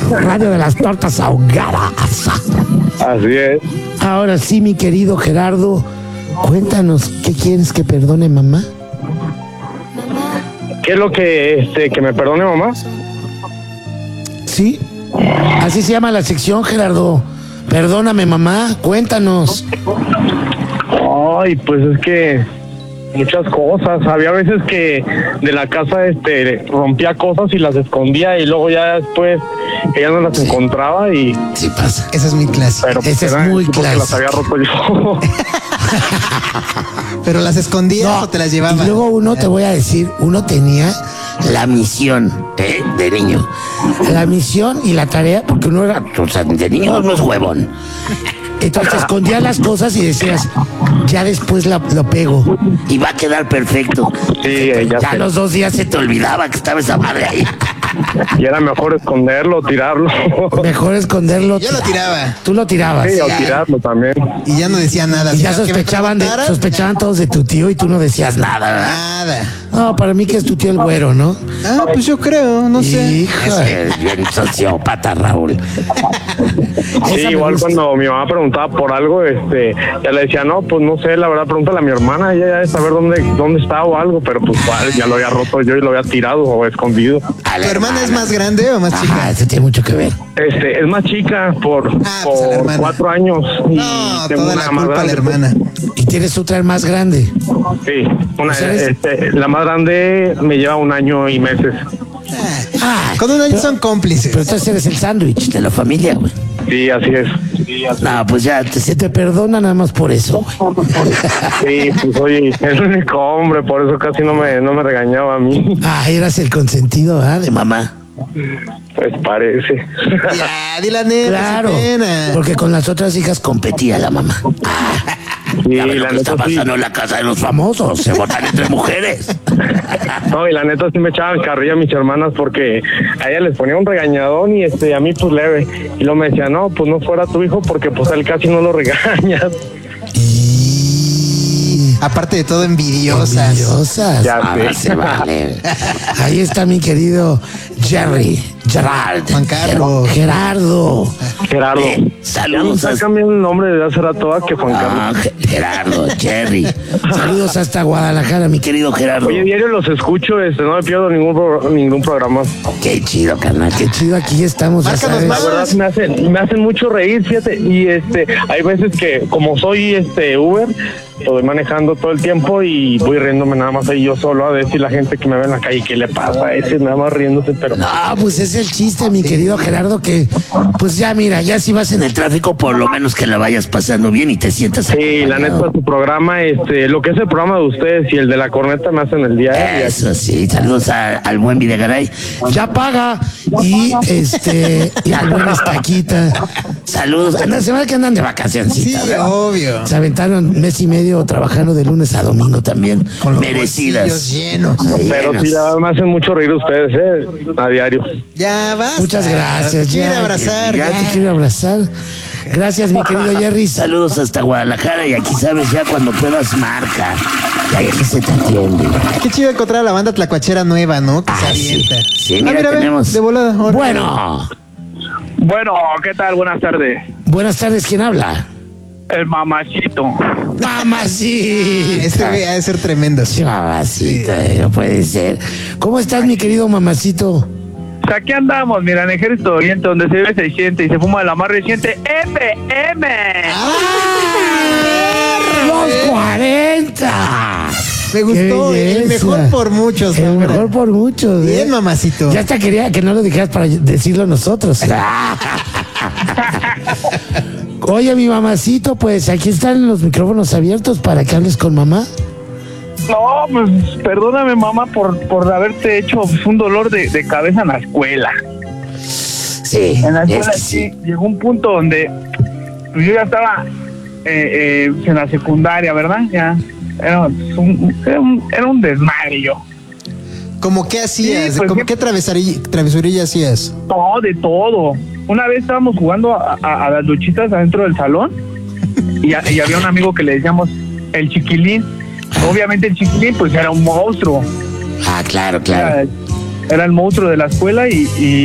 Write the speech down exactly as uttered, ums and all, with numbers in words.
radio de las tortas ahogadas. Así es. Ahora sí, mi querido Gerardo, cuéntanos, ¿qué quieres que perdone mamá? ¿Qué es lo que, este, que me perdone, mamá? Sí, así se llama la sección, Gerardo. Perdóname, mamá, cuéntanos. Ay, pues es que muchas cosas. Había veces que de la casa este rompía cosas y las escondía y luego ya después ella no las encontraba y... Sí pasa. Esa es muy clásica. Pero Esa es era muy porque las clásica. había roto yo. ¿Pero las escondías o te las llevabas? Y luego uno, te voy a decir, uno tenía la misión ¿eh? de niño. La misión y la tarea, porque uno era, o sea, de niño no es huevón. Entonces escondías las cosas y decías, ya después la, lo pego y va a quedar perfecto. Sí, ya Ya sé. los dos días se te olvidaba que estaba esa madre ahí. Y era mejor esconderlo, tirarlo. Mejor esconderlo. Yo lo tiraba. Tú lo tirabas. Sí, o tirarlo también. Y ya no decía nada. Y ya Si no, que me sospechaban, de, preguntaran, sospechaban todos de tu tío y tú no decías nada, ¿verdad? Nada. No, para mí que es tu tío el güero, ¿no? Ah, pues yo creo, no sé. Hijo, es bien sociópata, Raúl. Sí, Esa me igual gusta. cuando mi mamá preguntaba por algo, este, ya le decía, no, pues no sé, la verdad, pregúntale a mi hermana, ella ya de saber dónde, dónde está o algo, pero pues cuál, ya lo había roto yo y lo había tirado o escondido. A la ¿Tu hermana es hermana. más grande o más Ajá, chica? eso tiene mucho que ver. Este, es más chica por, Ah, pues a la por hermana. cuatro años y No, tengo toda una la más culpa a la grande. hermana. Y tienes otra más grande. Sí, una, O sea, eres- este, la más grande me lleva un año y meses. Ah, Con un año pero- son cómplices. Pero entonces eres el sándwich de la familia, güey. Sí, así es. Sí, así No, pues ya te, se te perdona nada más por eso, güey. Sí, pues soy el único hombre, por eso casi no me, no me regañaba a mí. Ah, eras el consentido, ¿ah? De mamá. Pues parece. Ya, di la neta, Claro, sin pena. porque con las otras hijas competía la mamá. Sí, Ya ves lo la que está neta sí. pasando en la casa de los famosos, se votan entre mujeres. No, y la neta sí me echaban carrilla a mis hermanas porque a ella les ponía un regañadón y este a mí pues leve. Y luego me decía, no, pues no fuera tu hijo porque pues a él casi no lo regañas. Y aparte de todo, envidiosas. Envidiosas. Ya Ah, sé. se vale. Ahí está mi querido Jerry, Gerard. Juan Carlos. Gerardo. Gerardo. Eh, Ya saludos me a... cambiando el nombre de hace rato a que Juan Ah, Carlos. Ge- Gerardo, Jerry. Saludos hasta Guadalajara, mi querido Gerardo. Oye, diario los escucho, este, no me pierdo ningún pro- ningún programa. Qué chido, carnal, qué chido. Aquí estamos, ya Márcanos sabes. más. La verdad me hacen, me hacen mucho reír, fíjate, y este, hay veces que como soy este Uber, lo voy manejando todo el tiempo y voy riéndome nada más ahí yo solo a ver si la gente que me ve en la calle, ¿qué le pasa a ese? Nada más riéndose, pero No, pues es el chiste, mi querido Gerardo, que pues ya mira, ya si vas en el tráfico, por lo menos que la vayas pasando bien y te sientas sí, la acompañado. neta, tu programa, este, lo que es el programa de ustedes y el de la corneta me hacen el día. Eso sí, saludos a- al buen Videgaray. Ya paga. Y este, y al buen Estaquita. Saludos. Anda, se ve que andan de vacaciones. Sí, obvio. Se aventaron mes y medio trabajando de lunes a domingo también. Con los Merecidas. bolsillos llenos. Pero Llenos. sí, ya me hacen mucho reír ustedes, ¿eh? A diario. Ya basta. Muchas gracias. Te quiero ya, abrazar. Ya, ya. te quiero abrazar. Gracias, mi querido Jerry. Saludos hasta Guadalajara. Y aquí sabes, ya cuando puedas, marca. Y aquí se te atiende. Qué chido encontrar a la banda tlacuachera nueva, ¿no? Que se Ah, sí. avienta. Sí, Ah, mira, ve, tenemos. de volada. ahora. Bueno, Bueno, ¿qué tal? Buenas tardes. buenas tardes. ¿Quién habla? El mamacito. Mamacita. Este güey ha de ser tremendo. Sí, mamacita, eh, no puede ser. ¿Cómo estás, mi querido mamacito? O sea, aquí andamos, mira, en Ejército Oriente, donde se ve seiscientos y se fuma la más reciente F M. ¡Los cuarenta! Me gustó, el mejor por muchos. El Laura. mejor por muchos. ¿eh? Bien, mamacito. Ya hasta quería que no lo dijeras para decirlo nosotros. Oye, mi mamacito, pues aquí están los micrófonos abiertos para que hables con mamá. No, pues perdóname, mamá, por, por haberte hecho pues, un dolor de, de cabeza en la escuela. Sí, En la es escuela que sí, sí. llegó un punto donde pues, yo ya estaba eh, eh, en la secundaria, ¿verdad? Ya era un, era un, era un desmadre yo. ¿Cómo qué hacías? Sí, pues, ¿Cómo ¿qué? qué travesarí- travesurilla hacías? Todo, de todo. Una vez estábamos jugando a, a- a las luchitas adentro del salón y, a- y había un amigo que le decíamos el chiquilín. Obviamente el chiquilín pues era un monstruo. Ah, claro, claro. Era, era el monstruo de la escuela y, y